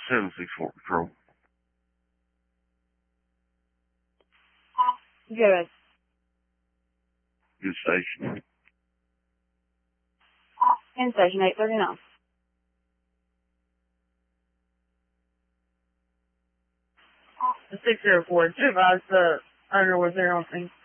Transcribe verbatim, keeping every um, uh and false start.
seven six four Patrol. Good. Good station. In station eight thirty-nine. The six zero four, advise the owner was there on scene.